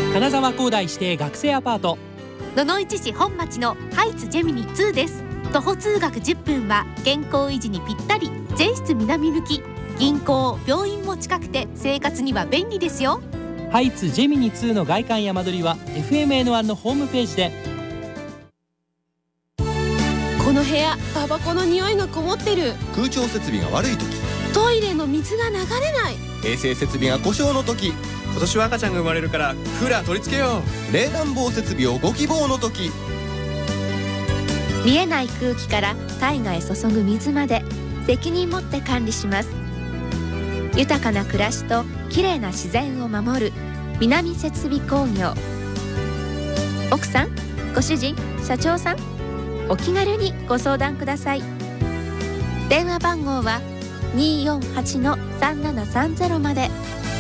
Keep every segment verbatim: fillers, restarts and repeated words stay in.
金沢工大指定学生アパート、 野々市市本町のハイツジェミニツーです。徒歩通学じゅっぷんは健康維持にぴったり。 J 室南向き、銀行病院も近くて生活には便利ですよ。 ハイツジェミニツーの外観や間取りは エフエムエヌワン のホームページで。 この部屋タバコの匂いがこもってる。 空調設備が悪い時、 トイレの水が流れない。 衛生設備が故障の時、 今年は赤ちゃんが生まれるからクーラー取り付けよう。冷暖房設備をご希望の時、 見えない空気から体外へ注ぐ水まで責任持って管理します。豊かな暮らしときれいな自然を守る南設備工業。奥さん、ご主人、社長さん、お気軽にご相談ください。電話番号は にーよんはち のさんななさんゼロ まで。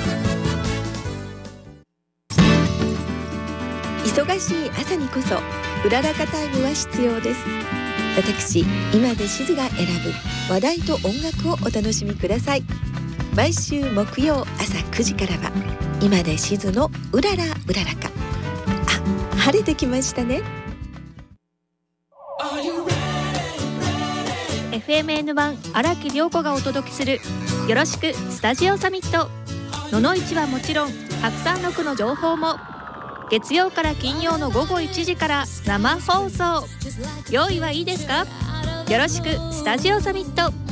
忙しい朝にこそうららかタイムは必要です。私今でしずが選ぶ話題と音楽をお楽しみください。毎週木曜朝くじからは今でしずのうららうららか。あ、晴れてきましたね。 エフエムエヌワン 荒木涼子がお届けするよろしくスタジオサミット。野々市はもちろんたくさんの区の情報も月曜から金曜の午後いちじから生放送。用意はいいですか？よろしくスタジオサミット。